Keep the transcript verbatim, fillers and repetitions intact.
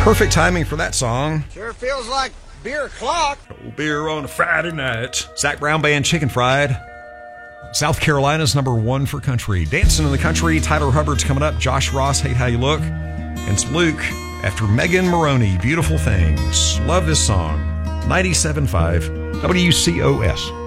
Perfect timing for that song. Sure feels like beer o'clock. Cold beer on a Friday night. Zach Brown Band, Chicken Fried. South Carolina's number one for country. Dancing in the Country, Tyler Hubbard's coming up. Josh Ross, Hate How You Look. And it's Luke after Megan Maroney, Beautiful Things. Love this song. ninety-seven point five W C O S.